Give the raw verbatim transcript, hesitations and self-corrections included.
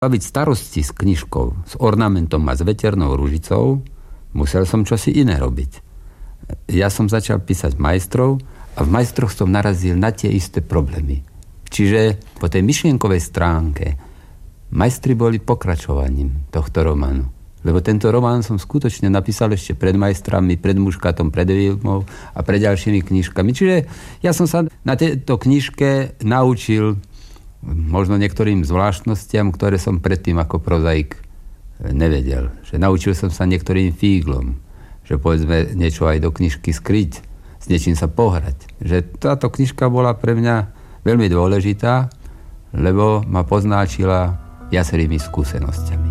baviť starosti s knižkou, s ornamentom a s veternou ružicou, musel som čosi iné robiť. Ja som začal písať majstrov a v majstroch som narazil na tie isté problémy. Čiže po tej myšlienkovej stránke majstri boli pokračovaním tohto románu. Lebo tento román som skutočne napísal ešte pred majstrami, pred Muškatom, pred Vilmou a pred ďalšími knižkami. Čiže ja som sa na tejto knižke naučil možno niektorým zvláštnostiam, ktoré som predtým ako prozaik nevedel. Že naučil som sa niektorým fíglom, že povedzme niečo aj do knižky skryť, s niečím sa pohrať. Že táto knižka bola pre mňa veľmi dôležitá, lebo ma poznáčila viacerými skúsenosťami.